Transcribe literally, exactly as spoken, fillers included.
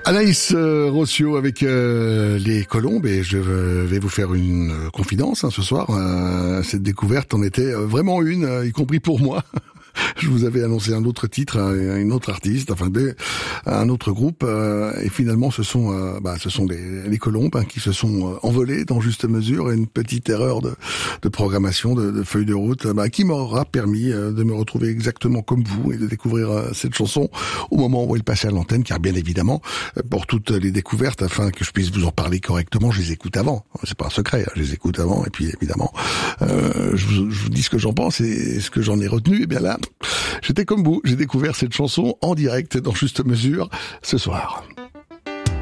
Anaïs euh, Rossio avec euh, les Colombes, et je vais vous faire une euh, confidence hein, ce soir. Euh, cette découverte en était euh, vraiment une, euh, y compris pour moi. Je vous avais annoncé un autre titre, une autre artiste, enfin des, un autre groupe, euh, et finalement ce sont, euh, bah, ce sont les, les Colombes hein, qui se sont euh, envolés dans Juste Mesure, et une petite erreur de, de programmation, de, de feuille de route, bah, qui m'aura permis euh, de me retrouver exactement comme vous et de découvrir euh, cette chanson au moment où elle passait à l'antenne, car bien évidemment, pour toutes les découvertes, afin que je puisse vous en parler correctement, je les écoute avant. C'est pas un secret, hein, je les écoute avant, et puis évidemment, euh, je, vous, je vous dis ce que j'en pense et ce que j'en ai retenu. Et bien là, j'étais comme vous, j'ai découvert cette chanson en direct dans Juste Mesure ce soir.